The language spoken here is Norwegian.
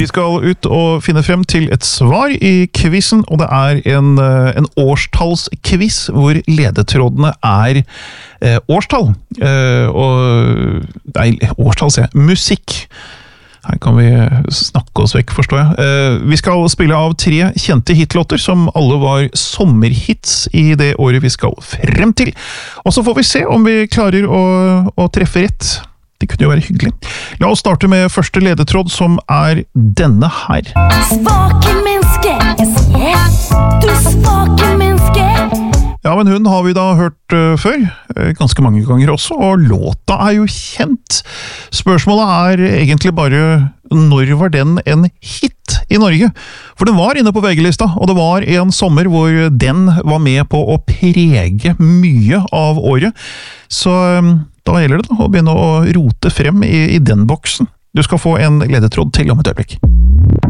Vi skal ut og finne frem til et svar i quizen, og det er en årstallsquiz hvor ledetrådene er årstall. Årstall, sier jeg. Musikk. Her kan vi snakke oss vekk, forstår jeg. Vi skal spille av 3 kjente hitlåter som alle var sommerhits i det året vi skal frem til. Og så får vi se om vi klarer å treffe rett. Det kunne jo være hyggelig. La oss starte med første ledetråd, som er denne her. Svake menneske, jeg ser du svake menneske. Ja, men hun har vi da hørt før, ganske mange ganger også, og låta er jo kjent. Spørsmålet er egentlig bare, når var den en hit i Norge? For den var inne på VG-lista, og det var en sommer hvor den var med på å prege mye av året. Så da gjelder det da å begynne å rote frem i den boksen. Du skal få en ledetråd til om et øyeblikk.